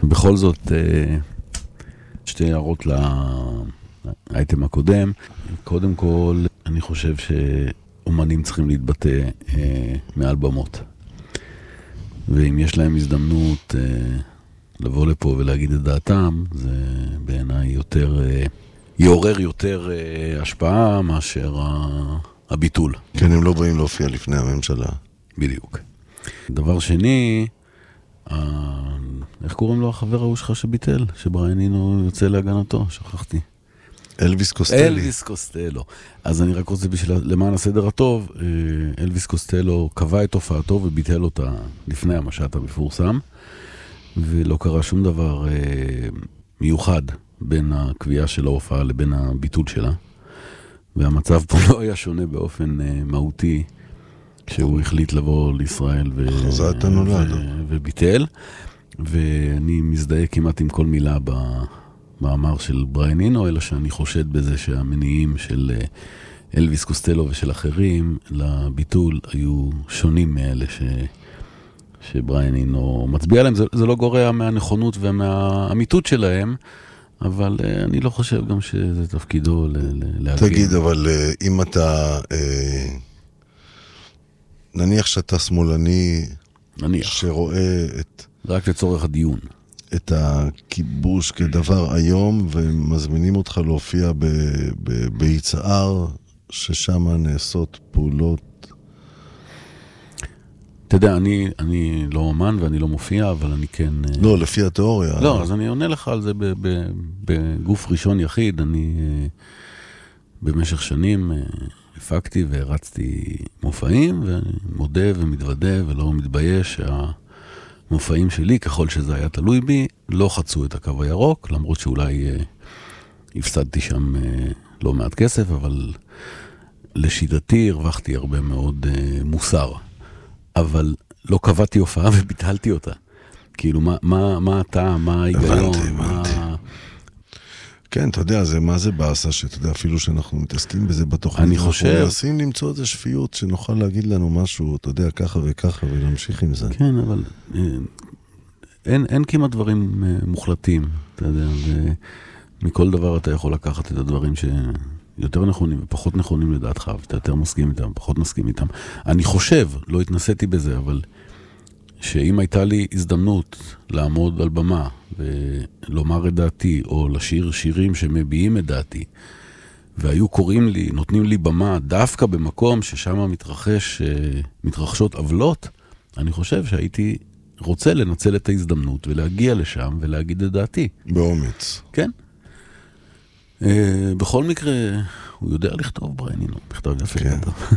בכל זאת, שתי הערות לאייטם הקודם. קודם כל, אני חושב שאומנים צריכים להתבטא מעל במות. ואם יש להם הזדמנות לבוא לפה ולהגיד את דעתם, זה בעיניי יותר, יעורר יותר השפעה מאשר הביטול. כן, הם לא באים להופיע לפני הממשלה. בדיוק. דבר שני, איך קוראים לו החבר ההוא שלך שביטל? שבריין אינו יוצא להגנתו? שכחתי. אלוויס קוסטלי. אלוויס קוסטלו. אז אני רק רוצה למען הסדר הטוב, אלוויס קוסטלו קבע את הופעתו וביטל אותה לפני המשט המפורסם, ולא קרה שום דבר מיוחד בין הקביעה של ההופעה לבין הביטול שלה. והמצב פה לא היה שונה באופן מהותי, שהוא החליט לבוא לישראל וביטל, ואני מזדהה כמעט עם כל מילה במאמר של בריין אינו, אלא שאני חושד בזה שהמניעים של אלוויס קוסטלו ושל אחרים לביטול היו שונים מאלה שבריין אינו מצביע עליהם. זה לא גורע מהנכונות ומהאמיתות שלהם, אבל אני לא חושב גם שזה תפקידו להגן. תגיד, אבל אם אתה... נניח שאתה שמאלני, שרואה רק לצורך הדיון. את הכיבוש כדבר היום, ומזמינים אותך להופיע ביצער, ששם נעשות פעולות. אתה יודע, אני לא אומן ואני לא מופיע, אבל אני כן... לא, לפי התיאוריה. לא, אז אני עונה לך על זה בגוף ראשון יחיד. אני במשך שנים... הפקתי והרצתי מופעים, ואני מודה ומתוודה ולא מתבייש שהמופעים שלי, ככל שזה היה תלוי בי, לא חצו את הקו הירוק, למרות שאולי הפסדתי שם לא מעט כסף, אבל לשיטתי הרווחתי הרבה מאוד מוסר. אבל לא קבעתי הופעה וביטלתי אותה. כאילו, מה אתה, מה ההיגיון, הבנתי. כן, אתה יודע, מה זה בעשה, שאתה יודע, אפילו שאנחנו מתעסקים בזה בתוכנית, אני חושב... אנחנו מנסים למצוא איזו שפיות שנוכל להגיד לנו משהו, אתה יודע, ככה וככה, ולהמשיך עם זה. כן, אבל אין כמעט דברים מוחלטים, אתה יודע, ומכל דבר אתה יכול לקחת את הדברים שיותר נכונים ופחות נכונים לדעתך, ואתה יותר מסכים איתם, פחות מסכים איתם. אני חושב, לא התנסיתי בזה, אבל שאם הייתה לי הזדמנות לעמוד על במה ולומר את דעתי, או לשיר שירים שמביעים את דעתי, והיו קוראים לי, נותנים לי במה דווקא במקום ששם מתרחשות עוולות, אני חושב שהייתי רוצה לנצל את ההזדמנות ולהגיע לשם ולהגיד את דעתי. באומץ. כן. בכל מקרה, הוא יודע לכתוב בריין אינו, בכתב יפה. כן.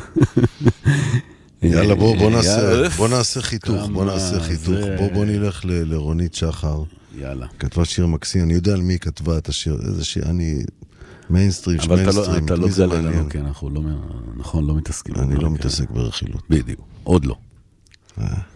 יאללה, בוא נעשה חיתוך, בוא נלך לרונית שחר. יאללה. כתבה שיר מקסים, אני יודע על מי כתבה את השיר, איזה שיר, אני מיינסטרים, אבל אתה לא גלה לנו, כן, אנחנו לא מתעסקים. אני לא מתעסק ברכילות. בדיוק, עוד לא.